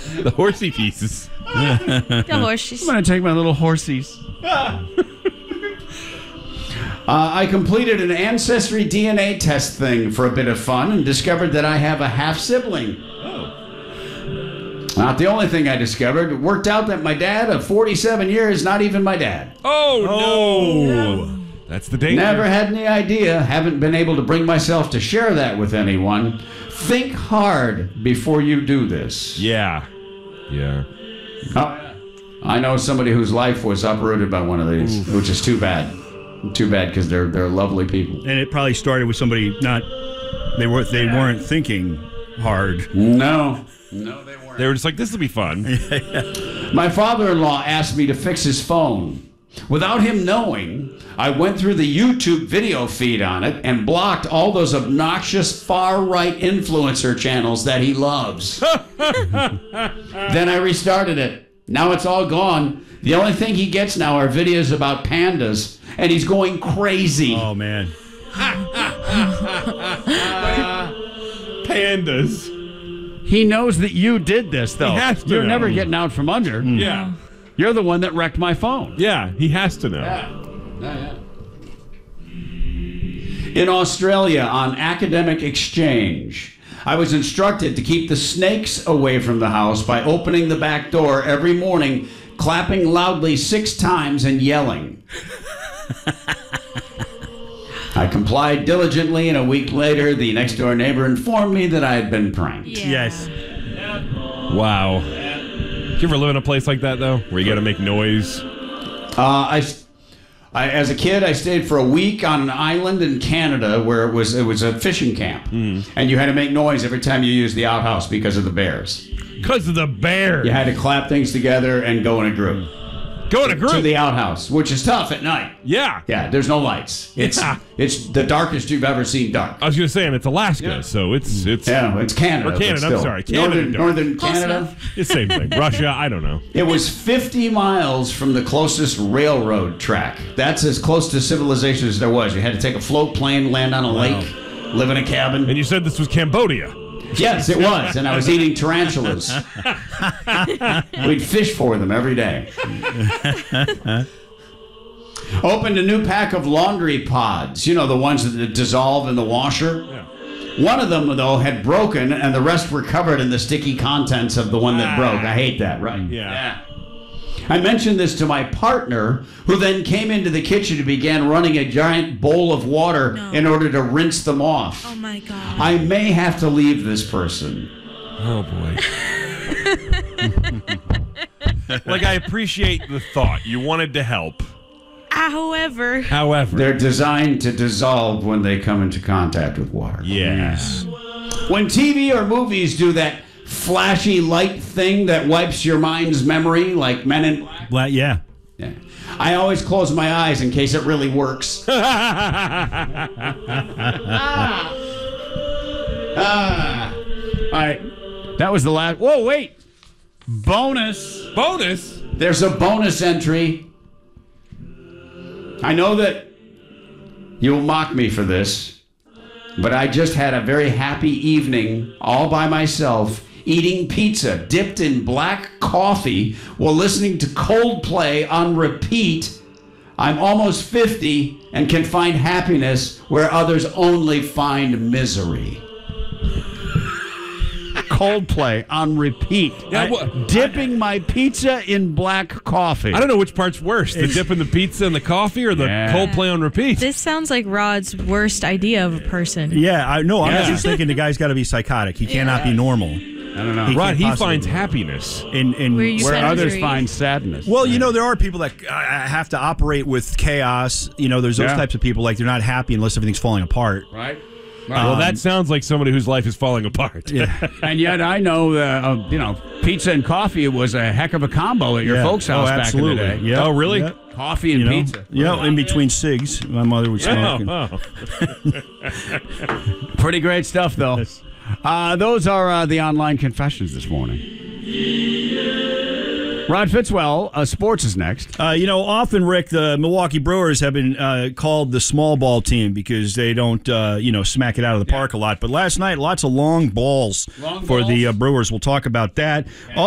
The horsey pieces. The horses. I'm going to take my little horsies. I completed an ancestry DNA test thing for a bit of fun and discovered that I have a half-sibling. Not the only thing I discovered. It worked out that my dad of 47 years, not even my dad. Oh, no. That's the danger. Never had any idea. Haven't been able to bring myself to share that with anyone. Think hard before you do this. Yeah. Yeah. I know somebody whose life was uprooted by one of these, which is too bad. Too bad because they're lovely people. And it probably started with somebody they weren't thinking hard. No, they weren't. They were just like, this will be fun. My father-in-law asked me to fix his phone. Without him knowing, I went through the YouTube video feed on it and blocked all those obnoxious far-right influencer channels that he loves. Then I restarted it. Now it's all gone. The only thing he gets now are videos about pandas, and he's going crazy. Oh, man. Pandas. He knows that you did this, though. He has to You're know. never getting out from under. Yeah. You're the one that wrecked my phone. Yeah, he has to know. Yeah. In Australia, on academic exchange, I was instructed to keep the snakes away from the house by opening the back door every morning, clapping loudly 6 times and yelling. I complied diligently, and a week later, the next-door neighbor informed me that I had been pranked. Yeah. Yes. Wow. Did you ever live in a place like that, though, where you got to make noise? As a kid, I stayed for a week on an island in Canada where it was a fishing camp, and you had to make noise every time you used the outhouse because of the bears. Because of the bear. You had to clap things together and go in a group. Go in a group. To the outhouse, which is tough at night. Yeah. Yeah, there's no lights. It's the darkest you've ever seen dark. I was going to say, and it's Alaska, so it's Yeah, it's Canada. Or Canada, but still. I'm sorry. Canada. Northern Close Canada. enough. It's the same thing. Russia, I don't know. It was 50 miles from the closest railroad track. That's as close to civilization as there was. You had to take a float plane, land on a lake, live in a cabin. And you said this was Cambodia. Yes, it was. And I was eating tarantulas. We'd fish for them every day. Opened a new pack of laundry pods. You know, the ones that dissolve in the washer? Yeah. One of them, though, had broken, and the rest were covered in the sticky contents of the one that broke. I hate that, right? Yeah. I mentioned this to my partner, who then came into the kitchen and began running a giant bowl of water in order to rinse them off. Oh, my God. I may have to leave this person. Oh, boy. Like, I appreciate the thought. You wanted to help. However. They're designed to dissolve when they come into contact with water. Yes. When TV or movies do that flashy light thing that wipes your mind's memory, like Men in Black. Yeah. Yeah. I always close my eyes in case it really works. All right. That was the last. Whoa, wait. Bonus. Bonus? There's a bonus entry. I know that you'll mock me for this, but I just had a very happy evening all by myself, eating pizza dipped in black coffee while listening to Coldplay on repeat. I'm almost 50 and can find happiness where others only find misery. Coldplay on repeat. Yeah, dipping my pizza in black coffee. I don't know which part's worse, the dip in the pizza and the coffee or the Coldplay on repeat. This sounds like Rod's worst idea of a person. Yeah, I'm just thinking the guy's got to be psychotic. He cannot be normal. I don't know. Rod, he finds happiness. In where others find sadness. Well, you know, there are people that have to operate with chaos. You know, there's those types of people, like they're not happy unless everything's falling apart. Right. Well, that sounds like somebody whose life is falling apart. Yeah. And yet I know, pizza and coffee was a heck of a combo at your folks' house back in the day. Yep. Oh, really? Yep. Coffee and pizza. Yeah, in between cigs, my mother would smoke. Pretty great stuff, though. Yes. Those are the online confessions this morning. Rod Fitzwell, sports is next. Often, Rick, the Milwaukee Brewers have been called the small ball team because they don't, smack it out of the park a lot. But last night, lots of long balls for the Brewers. We'll talk about that.